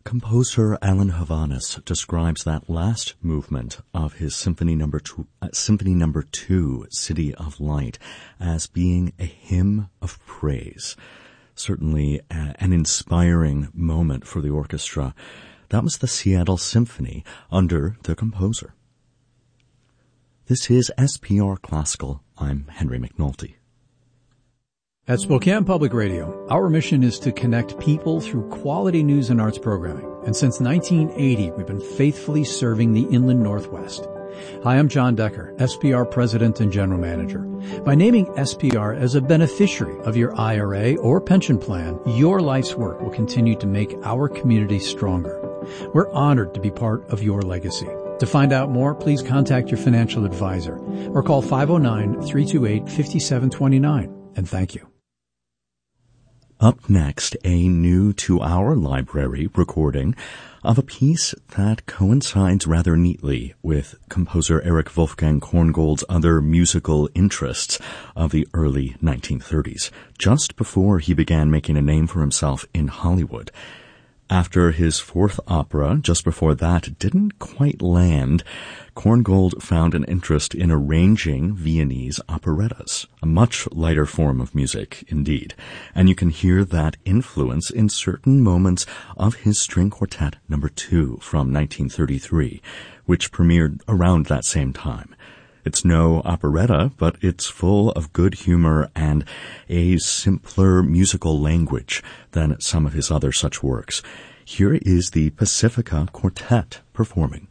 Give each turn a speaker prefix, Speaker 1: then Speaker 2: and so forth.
Speaker 1: Composer Alan Hovhaness describes that last movement of his Symphony Number 2, City of Light, as being a hymn of praise. Certainly an inspiring moment for the orchestra. That was the Seattle Symphony under the composer. This is SPR Classical. I'm Henry McNulty.
Speaker 2: At Spokane Public Radio, our mission is to connect people through quality news and arts programming. And since 1980, we've been faithfully serving the Inland Northwest. Hi, I'm John Decker, SPR President and General Manager. By naming SPR as a beneficiary of your IRA or pension plan, your life's work will continue to make our community stronger. We're honored to be part of your legacy. To find out more, please contact your financial advisor or call 509-328-5729. And thank you.
Speaker 1: Up next, a new 2-hour library recording of a piece that coincides rather neatly with composer Erich Wolfgang Korngold's other musical interests of the early 1930s, just before he began making a name for himself in Hollywood. After his fourth opera, just before that, didn't quite land, Korngold found an interest in arranging Viennese operettas, a much lighter form of music indeed, and you can hear that influence in certain moments of his String Quartet No. 2 from 1933, which premiered around that same time. It's no operetta, but it's full of good humor and a simpler musical language than some of his other such works. Here is the Pacifica Quartet performing.